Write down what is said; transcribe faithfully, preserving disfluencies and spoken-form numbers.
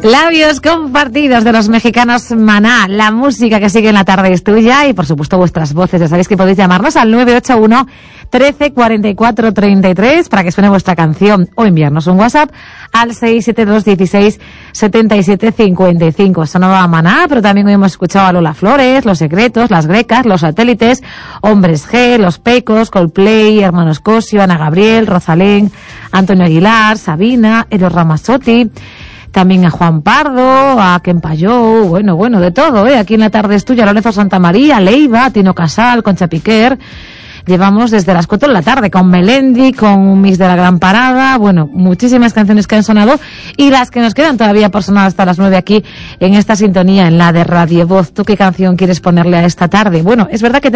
Labios compartidos de los mexicanos Maná, la música que sigue en la tarde es tuya y por supuesto vuestras voces. Ya sabéis que podéis llamarnos al nueve ocho uno, trece, cuarenta y cuatro, treinta y tres para que suene vuestra canción o enviarnos un WhatsApp al seis siete dos, dieciséis, setenta y siete, cincuenta y cinco. Sonaba Maná, pero también hoy hemos escuchado a Lola Flores, Los Secretos, Las Grecas, Los Satélites, Hombres G, Los Pecos, Coldplay, Hermanos Cosio, Ana Gabriel, Rosalén, Antonio Aguilar, Sabina, Eros Ramazzotti, también a Juan Pardo, a Ken Payou, bueno, bueno, de todo, ¿eh? Aquí en la tarde es tuya, Lorenzo Santamaría, Leiva, Tino Casal, Concha Piquer. Llevamos desde las cuatro de la tarde con Melendi, con un mix de la Gran Parada, bueno, muchísimas canciones que han sonado y las que nos quedan todavía por sonar hasta las nueve aquí en esta sintonía, en la de Radio Voz. ¿Tú qué canción quieres ponerle a esta tarde? Bueno, es verdad que